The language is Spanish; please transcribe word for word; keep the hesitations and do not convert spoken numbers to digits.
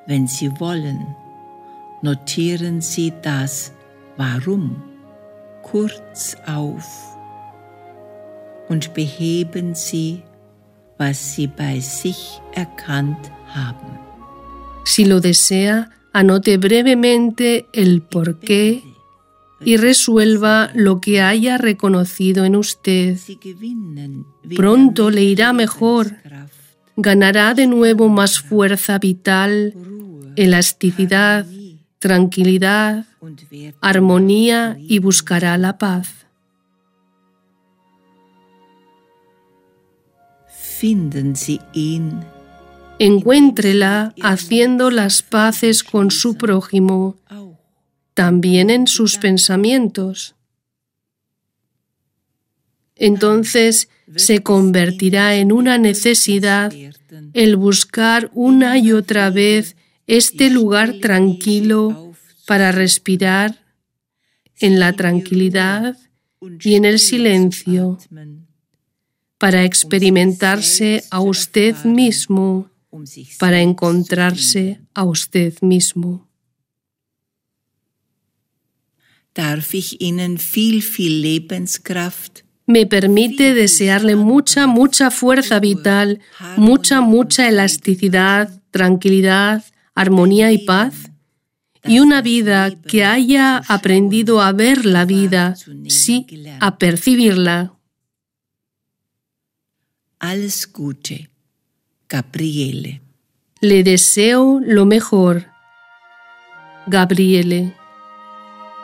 Wenn Sie wollen, notieren Sie das Warum kurz auf und beheben Sie, was Sie bei sich erkannt haben. Si lo desea, anote brevemente el porqué y resuelva lo que haya reconocido en usted. Pronto le irá mejor, ganará de nuevo más fuerza vital, elasticidad, tranquilidad, armonía y buscará la paz. Finden Sie ihn. Encuéntrela haciendo las paces con su prójimo, también en sus pensamientos. Entonces se convertirá en una necesidad el buscar una y otra vez este lugar tranquilo para respirar en la tranquilidad y en el silencio, para experimentarse a usted mismo, para encontrarse a usted mismo. Darf ich Ihnen viel, viel Lebenskraft, me permite desearle mucha, mucha fuerza vital, mucha, mucha elasticidad, tranquilidad, armonía y paz, y una vida que haya aprendido a ver la vida, sí, a percibirla. Alles Gute, Gabriele. Le deseo lo mejor, Gabriele.